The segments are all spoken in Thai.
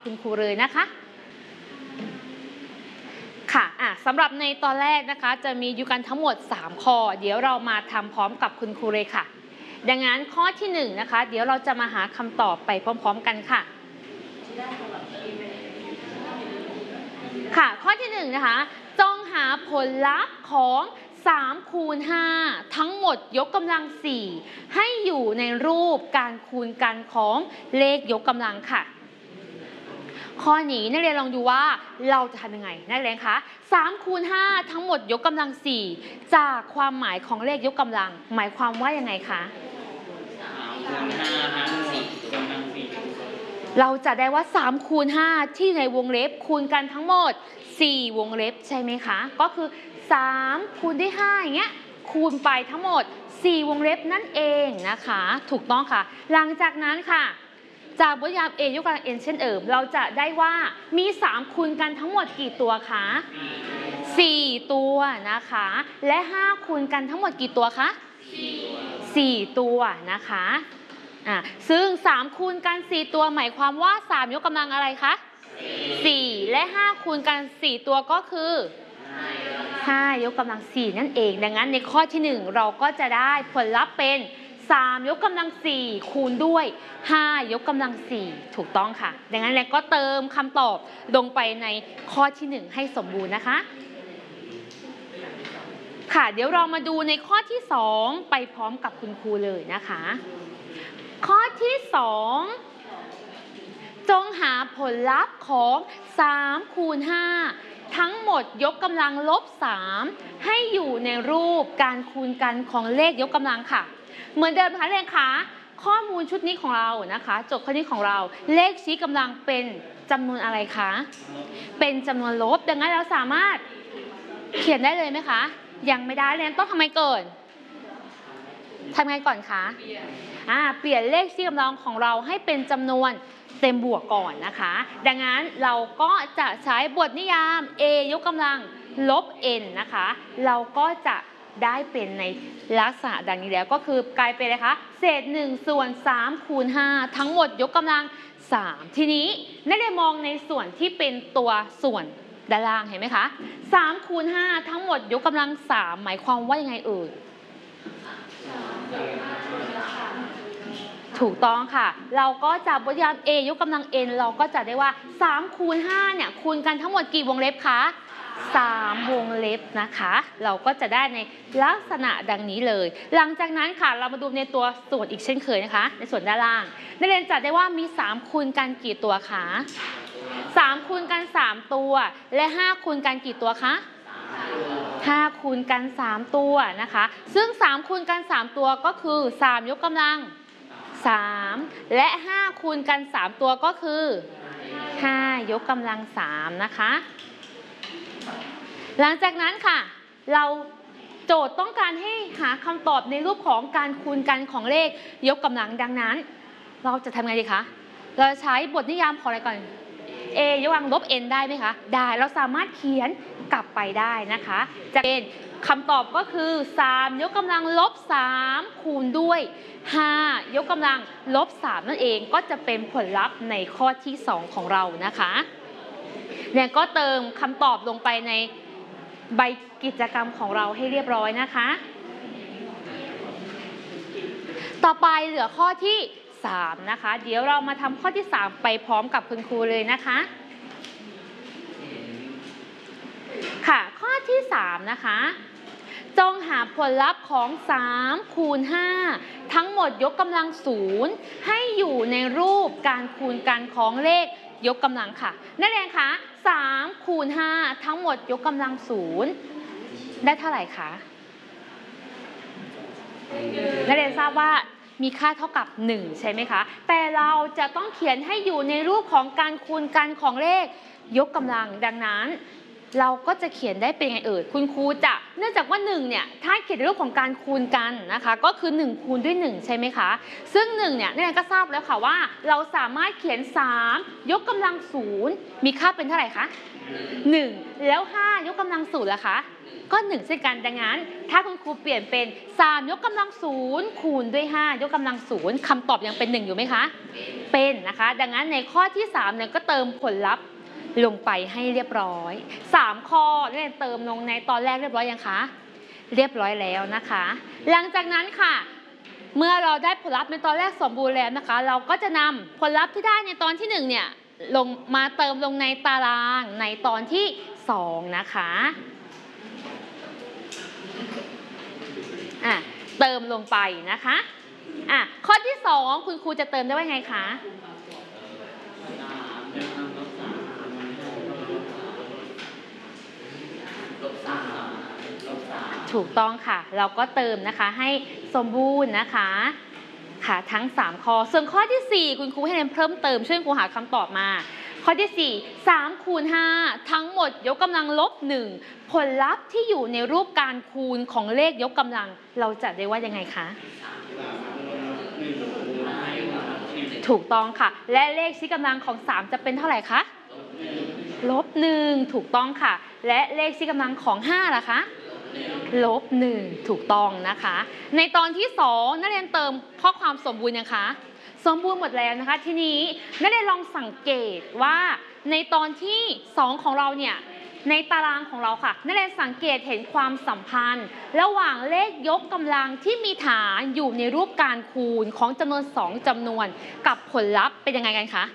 คุณครูเลยนะคะค่ะสำหรับในตอนแรกนะคะจะมีอยู่กันทั้งหมด3ข้อเดี๋ยวเรามาทำพร้อมกับคุณครูเลยค่ะดังนั้นข้อที่1นะคะเดี๋ยวเราจะมาหาคำตอบไปพร้อมๆกันค่ะข้อที่1นะคะจงหาผลลัพธ์ของ3คูณ5ทั้งหมดยกกำลัง4ให้อยู่ในรูปการคูณกันของเลขยกกำลังค่ะข้อนี้นักเรียนลองดูว่าเราจะทำยังไงนักเรียนคะ3คูณ5ทั้งหมดยกกำลัง4จากความหมายของเลขยกกำลังหมายความว่ายังไงคะเราจะได้ว่า3คูณ5ที่ในวงเล็บคูณกันทั้งหมด4วงเล็บใช่ไหมคะก็คือ3คูณด้วย5อย่างเงี้ยคูณไปทั้งหมด4วงเล็บนั่นเองนะคะถูกต้องค่ะหลังจากนั้นค่ะจากบทยาม a ยกกำลัง n เช่นเราจะได้ว่ามี3คูณกันทั้งหมดกี่ตัวคะ4ตัวนะคะและ5คูณกันทั้งหมดกี่ตัวคะ4ตัวนะคะซึ่ง3คูณกัน4ตัวหมายความว่า3ยกกำลังอะไรคะ4และ5คูณกัน4ตัวก็คือ5ยกกำลัง4นั่นเองดังนั้นในข้อที่1เราก็จะได้ผลลัพธ์เป็น3ยกกำลัง4คูณด้วย5ยกกำลัง4ถูกต้องค่ะดังนั้นแล้วก็เติมคำตอบลงไปในข้อที่1ให้สมบูรณ์นะคะค่ะเดี๋ยวเรามาดูในข้อที่2ไปพร้อมกับคุณครูเลยนะคะข้อที่2จงหาผลลัพธ์ของ3คูณ5ทั้งหมดยกกำลังลบ3ให้อยู่ในรูปการคูณกันของเลขยกกำลังค่ะเหมือนเดิมค่ะเรียนคะข้อมูลชุดนี้ของเรานะคะโจทย์ข้อนี้ของเราเลขชี้กำลังเป็นจำนวนอะไรคะเป็นจำนวนลบดังนั้นเราสามารถเขียนได้เลยไหมคะยังไม่ได้เรียนต้องทำไงก่อนคะเปลี่ยนเลขชี้กำลังของเราให้เป็นจำนวนเต็มบวกก่อนนะคะดังนั้นเราก็จะใช้บทนิยาม a ยกกำลังลบ n นะคะเราก็จะได้เป็นในลักษณะดังนี้แล้วก็คือกลายเป็นอะไรคะเศษ1ส่วน3คูณ5ทั้งหมดยกกำลัง3ทีนี้นักเรียนมองในส่วนที่เป็นตัวส่วนด้านล่างเห็นไหมคะ3คูณ5ทั้งหมดยกกำลัง3หมายความว่ายังไงเอ่ยถูกต้องค่ะเราก็จะบทยาม a ยกกำลัง n เราก็จะได้ว่า3คูณ5เนี่ยคูณกันทั้งหมดกี่วงเล็บคะ3วงเล็บนะคะเราก็จะได้ในลักษณะดังนี้เลยหลังจากนั้นค่ะเรามาดูในตัวส่วนอีกเช่นเคยนะคะในส่วนด้านล่างนักเรียนจะได้ว่ามี3คูณกันกี่ตัวคะ3คูณกัน3ตัวและ5คูณกันกี่ตัวคะ5คูณกัน3ตัวนะคะซึ่ง3คูณกัน3ตัวก็คือ3ยกกำลัง3และ5คูณกัน3ตัวก็คือ5ยกกำลัง3นะคะหลังจากนั้นค่ะเราโจทย์ต้องการให้หาคำตอบในรูปของการคูณกันของเลขยกกำลังดังนั้นเราจะทำไงดีคะเราใช้บทนิยามของอะไรก่อน a ยกกำลังลบ n ได้ไหมคะได้เราสามารถเขียนกลับไปได้นะคะจะเป็นคำตอบก็คือ3ยกกำลังลบ3คูณด้วย5ยกกำลังลบ3นั่นเองก็จะเป็นผลลัพธ์ในข้อที่2ของเรานะคะเนี่ยก็เติมคำตอบลงไปในใบกิจกรรมของเราให้เรียบร้อยนะคะต่อไปเหลือข้อที่3นะคะเดี๋ยวเรามาทำข้อที่3ไปพร้อมกับคุณครูเลยนะคะค่ะข้อที่3นะคะจงหาผลลัพธ์ของ3คูณ5ทั้งหมดยกกำลัง0ให้อยู่ในรูปการคูณกันของเลขยกกำลังค่ะนักเรียนคะ3คูณ5ทั้งหมดยกกำลัง0ได้เท่าไหร่คะนักเรียนทราบว่ามีค่าเท่ากับ1ใช่ไหมคะแต่เราจะต้องเขียนให้อยู่ในรูปของการคูณกันของเลขยกกำลังดังนั้นเราก็จะเขียนได้เป็นไงคุณครูจะเนื่องจากว่า1เนี่ยถ้าเขียนในรูปของการคูณกันนะคะก็คือ1คูณด้วย1ใช่ไหมคะซึ่ง1เนี่ยนักเรียนก็ทราบแล้วค่ะว่าเราสามารถเขียน3ยกกำลัง0มีค่าเป็นเท่าไหร่คะ1แล้ว5ยกกำลัง0ล่ะคะก็1เช่นกันดังนั้นถ้าคุณครูเปลี่ยนเป็น3ยกกำลัง0คูณด้วย5ยกกำลัง0คำตอบยังเป็น1อยู่ไหมคะเป็นนะคะดังนั้นในข้อที่3เนี่ยก็เติมผลลัพธ์ลงไปให้เรียบร้อย3ข้อนักเรียนเติมลงในตอนแรกเรียบร้อยยังคะเรียบร้อยแล้วนะคะหลังจากนั้นค่ะเมื่อเราได้ผลลัพธ์ในตอนแรกสมบูรณ์แล้วนะคะเราก็จะนำผลลัพธ์ที่ได้ในตอนที่1เนี่ยลงมาเติมลงในตารางในตอนที่2นะคะเติมลงไปนะคะข้อที่2คุณครูจะเติมได้ว่าไงคะถูกต้องค่ะเราก็เติมนะคะให้สมบูรณ์นะคะค่ะทั้ง3ข้อส่วนข้อที่4คุณครูให้เรียนเพิ่มเติมช่วยครูหาคำตอบมาข้อที่4 3คูณ5ทั้งหมดยกกำลังลบ1ผลลัพธ์ที่อยู่ในรูปการคูณของเลขยกกำลังเราจะได้ว่ายังไงคะถูกต้องค่ะและเลขชี้กำลังของ3จะเป็นเท่าไหร่คะลบ1ถูกต้องค่ะและเลขชี้กำลังของ5ล่ะคะลบ1ถูกต้องนะคะในตอนที่2นักเรียนเติมข้อความสมบูรณ์ยังคะสมบูรณ์หมดแล้วนะคะทีนี้นักเรียนลองสังเกตว่าในตอนที่2ของเราเนี่ยในตารางของเราค่ะนักเรียนสังเกตเห็นความสัมพันธ์ระหว่างเลขยกกำลังที่มีฐานอยู่ในรูปการคูณของจำนวน2จำนวนกับผลลัพธ์เป็นยังไงกันคะ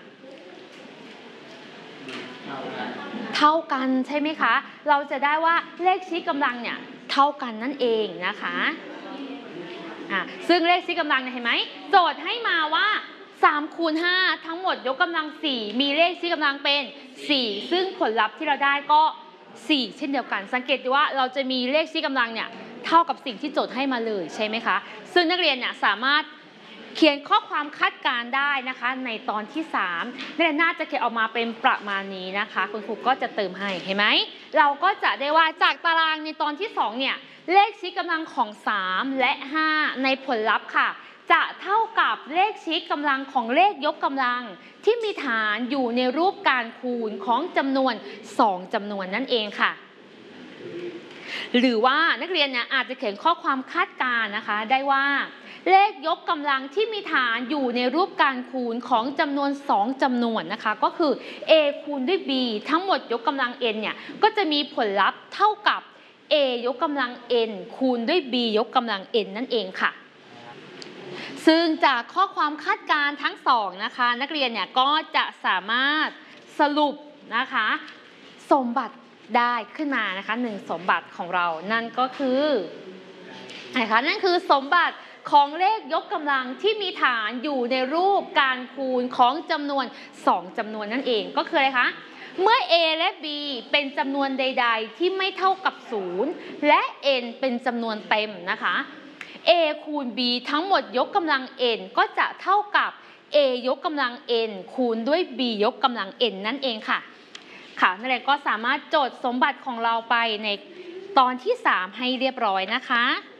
เท่ากันใช่ไหมคะเราจะได้ว่าเลขชี้กำลังเนี่ยเท่ากันนั่นเองนะคะซึ่งเลขชี้กำลังเห็นไหมโจทย์ให้มาว่า3คูณ5ทั้งหมดยกกำลัง4มีเลขชี้กำลังเป็น4ซึ่งผลลัพธ์ที่เราได้ก็4เช่นเดียวกันสังเกตดูว่าเราจะมีเลขชี้กำลังเนี่ยเท่ากับสิ่งที่โจทย์ให้มาเลยใช่ไหมคะซึ่งนักเรียนเนี่ยสามารถเขียนข้อความคาดการณ์ได้นะคะในตอนที่3นักเรียนน่าจะเขียนออกมาเป็นประมาณนี้นะคะคุณครูก็จะเติมให้เห็นไหมเราก็จะได้ว่าจากตารางในตอนที่2เนี่ยเลขชี้กำลังของ3และ5ในผลลัพธ์ค่ะจะเท่ากับเลขชี้กำลังของเลขยกกำลังที่มีฐานอยู่ในรูปการคูณของจำนวน2จำนวนนั่นเองค่ะหรือว่านักเรียนเนี่ยอาจจะเขียนข้อความคาดการณ์นะคะได้ว่าเลขยกกำลังที่มีฐานอยู่ในรูปการคูณของจำนวน2จำนวนนะคะก็คือ a คูณด้วย b ทั้งหมดยกกำลัง n เนี่ยก็จะมีผลลัพธ์เท่ากับ a ยกกำลัง n คูณด้วย b ยกกำลัง n นั่นเองค่ะซึ่งจากข้อความคาดการณ์ทั้ง2นะคะนักเรียนเนี่ยก็จะสามารถสรุปนะคะสมบัติได้ขึ้นมานะคะ1สมบัติของเรานั่นก็คือนะคะนั่นคือสมบัติของเลขยกกำลังที่มีฐานอยู่ในรูปการคูณของจำนวน2จำนวนนั่นเองก็คืออะไรคะเมื่อ a และ b เป็นจำนวนใดๆที่ไม่เท่ากับ0และ n เป็นจำนวนเต็มนะคะ a คูณ b ทั้งหมดยกกำลัง n ก็จะเท่ากับ a ยกกำลัง n คูณด้วย b ยกกำลัง n นั่นเองค่ะนักเรียนก็สามารถโจทย์สมบัติของเราไปในตอนที่3ให้เรียบร้อยนะคะ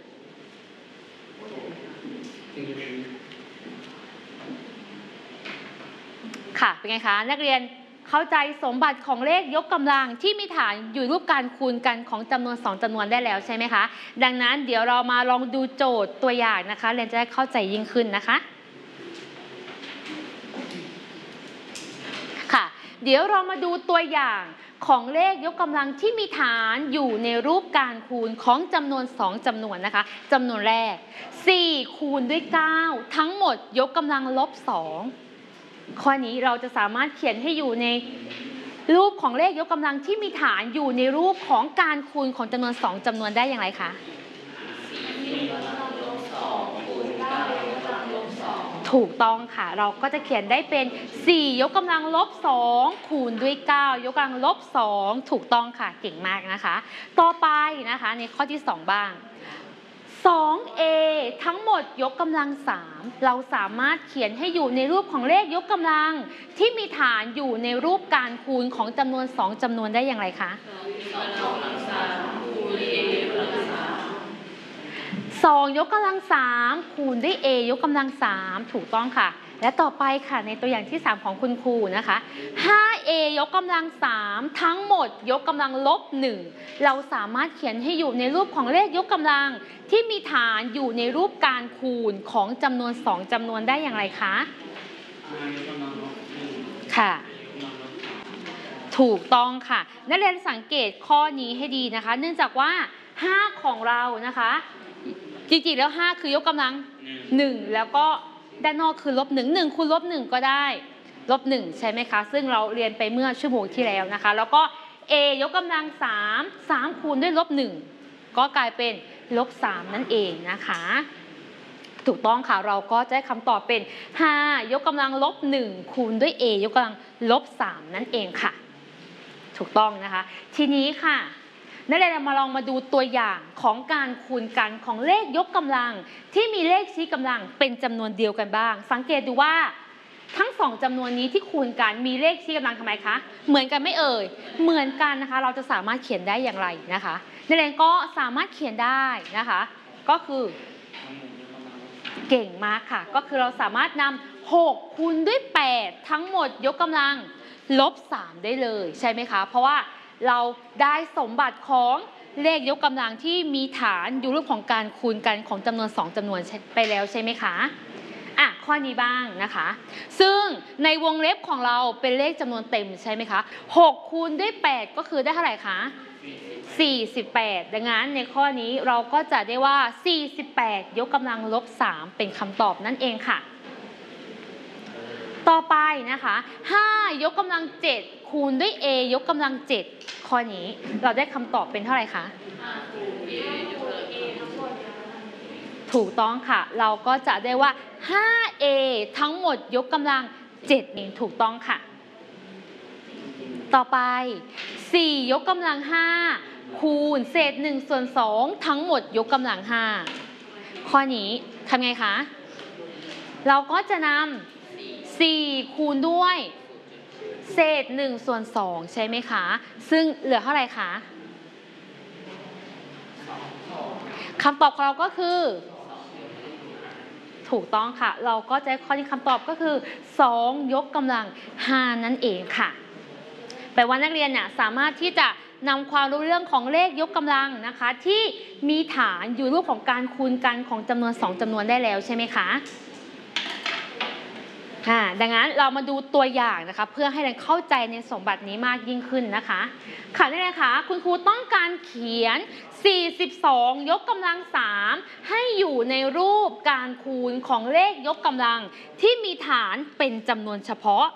ค่ะเป็นไงคะนักเรียนเข้าใจสมบัติของเลขยกกำลังที่มีฐานอยู่รูปการคูณกันของจำนวน2จำนวนได้แล้วใช่ไหมคะดังนั้นเดี๋ยวเรามาลองดูโจทย์ตัวอย่างนะคะเรียนจะได้เข้าใจยิ่งขึ้นนะคะค่ะเดี๋ยวเรามาดูตัวอย่างของเลขยกกำลังที่มีฐานอยู่ในรูปการคูณของจำนวน2จำนวนนะคะจำนวนแรก4คูณด้วย9ทั้งหมดยกกำลังลบ2ข้อนี้เราจะสามารถเขียนให้อยู่ในรูปของเลขยกกำลังที่มีฐานอยู่ในรูปของการคูณของจำนวน2จำนวนได้อย่างไรคะถูกต้องค่ะเราก็จะเขียนได้เป็น4ยกกำลังลบ2คูณด้วย9ยกกำลังลบ2ถูกต้องค่ะเก่งมากนะคะต่อไปนะคะในข้อที่2บ้าง 2a ทั้งหมดยกกำลัง3เราสามารถเขียนให้อยู่ในรูปของเลขยกกำลังที่มีฐานอยู่ในรูปการคูณของจำนวน2จำนวนได้อย่างไรคะ2ยกกำลัง3คูณด้วย a ยกกำลัง3ถูกต้องค่ะและต่อไปค่ะในตัวอย่างที่3ของคุณครูนะคะ 5a ยกกำลัง3ทั้งหมดยกกำลังลบ1เราสามารถเขียนให้อยู่ในรูปของเลขยกกำลังที่มีฐานอยู่ในรูปการคูณของจำนวน2จำนวนได้อย่างไรคะค่ะถูกต้องค่ะนักเรียนสังเกตข้อนี้ให้ดีนะคะเนื่องจากว่า5ของเรานะคะจริงๆแล้ว5คือยกกำลัง1แล้วก็ด้านนอกคือลบ1 1คูณลบ1ก็ได้ลบ1ใช่ไหมคะซึ่งเราเรียนไปเมื่อชั่วโมงที่แล้วนะคะแล้วก็ a ยกกำลัง3คูณด้วยลบ1ก็กลายเป็นลบ3นั่นเองนะคะถูกต้องค่ะเราก็จะได้คำตอบเป็น5ยกกำลังลบ1คูณด้วย a ยกกำลังลบ3นั่นเองค่ะถูกต้องนะคะทีนี้ค่ะนักเรียนมาลองมาดูตัวอย่างของการคูณกันของเลขยกกำลังที่มีเลขชี้กำลังเป็นจำนวนเดียวกันบ้างสังเกตดูว่าทั้ง2จำนวนนี้ที่คูณกันมีเลขชี้กำลังทำไมคะเหมือนกันไม่เอ่ยเหมือนกันนะคะเราจะสามารถเขียนได้อย่างไรนะคะนักเรียนก็สามารถเขียนได้นะคะก็คือเก่งมากค่ะก็คือเราสามารถนำ6คูณด้วย8ทั้งหมดยกกำลังลบ3ได้เลยใช่ไหมคะเพราะว่าเราได้สมบัติของเลขยกกำลังที่มีฐานอยู่รูปของการคูณกันของจำนวน2จำนวนไปแล้วใช่ไหมคะข้อนี้บ้างนะคะซึ่งในวงเล็บของเราเป็นเลขจำนวนเต็มใช่ไหมคะ6คูณด้วย8ก็คือได้เท่าไหร่คะ48ดังนั้นในข้อนี้เราก็จะได้ว่า48ยกกำลังลบ3เป็นคำตอบนั่นเองค่ะต่อไปนะคะ5ยกกำลัง7คูณด้วย a ยกกำลัง7ข้อนี้เราได้คำตอบเป็นเท่าไหร่คะถูกต้องค่ะเราก็จะได้ว่า 5a ทั้งหมดยกกำลัง7เองถูกต้องค่ะต่อไป4ยกกำลัง5คูณเศษ1ส่วน2ทั้งหมดยกกำลัง5ข้อนี้ทำไงคะเราก็จะนำ4คูณด้วยเศษ1ส่วน2ใช่ไหมคะซึ่งเหลือเท่าไหร่คะคำตอบของเราก็คือถูกต้องค่ะเราก็จะข้อที่คำตอบก็คือ2ยกกำลัง5นั่นเองค่ะแปลว่านักเรียนเนี่ยสามารถที่จะนำความรู้เรื่องของเลขยกกำลังนะคะที่มีฐานอยู่รูปของการคูณกันของจำนวน2จำนวนได้แล้วใช่ไหมคะดังนั้นเรามาดูตัวอย่างนะคะเพื่อให้เราเข้าใจในสมบัตินี้มากยิ่งขึ้นนะคะค่ะนี่นะคะคุณครูต้องการเขียน42ยกกำลัง3ให้อยู่ในรูปการคูณของเลขยกกำลังที่มีฐานเป็นจำนวนเฉพาะ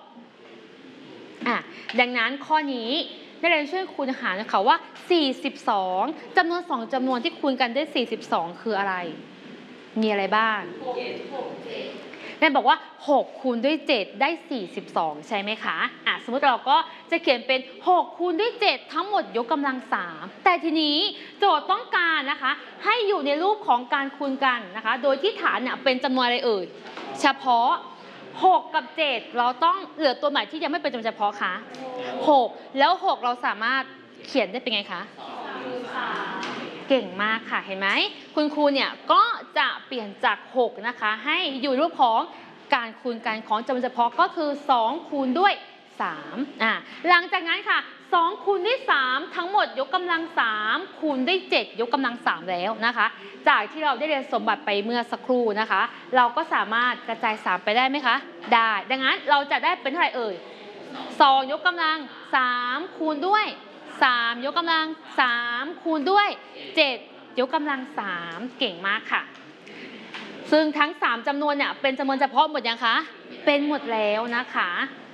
ดังนั้นข้อนี้นักเรียนช่วยคูณหารนะคะว่า42จำนวน2จำนวนที่คูณกันได้42คืออะไรมีอะไรบ้างนันบอกว่า6คูณด้วย7ได้42ใช่ไหมคะสมมติเราก็จะเขียนเป็น6คูณด้วย7ทั้งหมดยกกำลัง3แต่ทีนี้โจทย์ต้องการนะคะให้อยู่ในรูปของการคูณกันนะคะโดยที่ฐานเนี่ยเป็นจำนวนอะไรเอ่ยเฉพาะ6กับ7เราต้องเหลือตัวไหนที่ยังไม่เป็นจำนวนเฉพาะคะ6แล้ว6เราสามารถเขียนได้เป็นไงคะเก่งมากค่ะเห็นไหมคุณครูเนี่ยก็จะเปลี่ยนจาก6นะคะให้อยู่รูปของการคูณกันของจำนวนเฉพาะก็คือ2คูณด้วย3หลังจากนั้นค่ะ2คูณด้วย3ทั้งหมดยกกำลัง3คูณด้วย7ยกกำลัง3แล้วนะคะจากที่เราได้เรียนสมบัติไปเมื่อสักครู่นะคะเราก็สามารถกระจาย3ไปได้ไหมคะได้ดังนั้นเราจะได้เป็นเท่าไหร่เอ่ย2ยกกำลัง3คูณด้วย3ยกกำลัง3คูณด้วย7ยกกำลัง3เก่งมากค่ะซึ่งทั้ง3จำนวนเนี่ยเป็นจำนวนเฉพาะหมดยังคะเป็นหมดแล้วนะคะ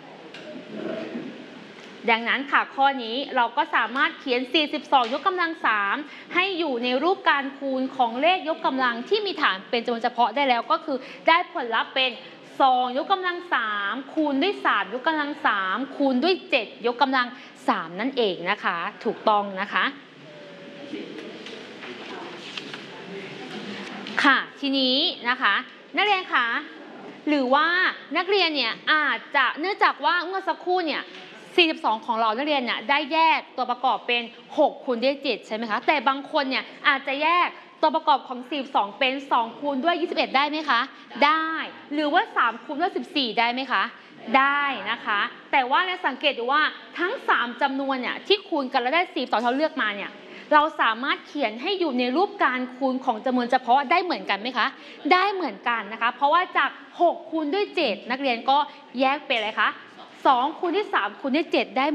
ดังนั้นค่ะข้อนี้เราก็สามารถเขียน42ยกกำลัง3ให้อยู่ในรูปการคูณของเลขยกกำลังที่มีฐานเป็นจำนวนเฉพาะได้แล้วก็คือได้ผลลัพธ์เป็น2ยกกำลัง3คูณด้วย3ยกกำลัง3คูณด้วย7ยกกำลัง3นั่นเองนะคะถูกต้องนะคะค่ะทีนี้นะคะนักเรียนคะหรือว่านักเรียนเนี่ยอาจจะเนื่องจากว่าเมื่อสักครู่เนี่ย42ของเรานักเรียนเนี่ยได้แยกตัวประกอบเป็น6คูณด้วย7ใช่ไหมคะแต่บางคนเนี่ยอาจจะแยกตัวประกอบของ42เป็น2คูณด้วย21ได้ไหมคะได้หรือว่า3คูณด้วย14ได้ไหมคะได้นะคะแต่ว่าเราสังเกตดูว่าทั้ง3จำนวนเนี่ยที่คูณกันแล้วได้42ที่เราเลือกมาเนี่ยเราสามารถเขียนให้อยู่ในรูปการคูณของจำนวนเฉพาะได้เหมือนกันไหมคะได้เหมือนกันนะคะเพราะว่าจาก6คูณด้วย7นักเรียนก็แยกเป็นอะไรคะ2คูณด้วย3คูณด้วย7ได้